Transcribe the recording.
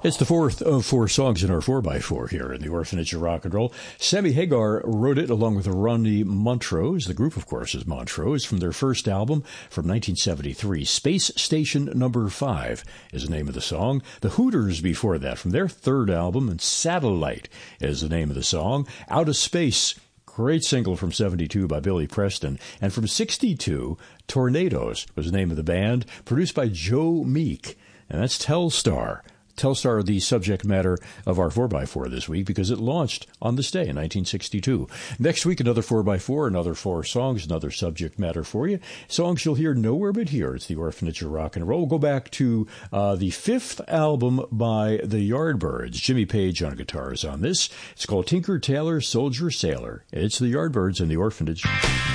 It's the fourth of four songs in our 4x4 here in the Orphanage of Rock and Roll. Sammy Hagar wrote it along with Rodney Montrose. The group, of course, is Montrose from their first album from 1973. Space Station Number 5 is the name of the song. The Hooters before that from their third album, and Satellite is the name of the song. Out of Space, great single from 72 by Billy Preston. And from 62, Tornadoes was the name of the band, produced by Joe Meek. And that's Telstar. Telstar, the subject matter of our 4x4 this week, because it launched on this day in 1962. Next week, another 4x4, another four songs, another subject matter for you. Songs you'll hear nowhere but here. It's the Orphanage of Rock and Roll. We'll go back to the fifth album by the Yardbirds. Jimmy Page on guitars on this. It's called Tinker, Tailor, Soldier, Sailor. It's the Yardbirds and the Orphanage.